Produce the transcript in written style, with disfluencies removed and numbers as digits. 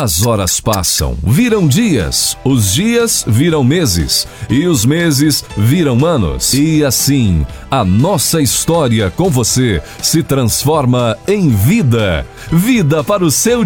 As horas passam, viram dias, os dias viram meses e os meses viram anos. E assim, a nossa história com você se transforma em vida. Vida para o seu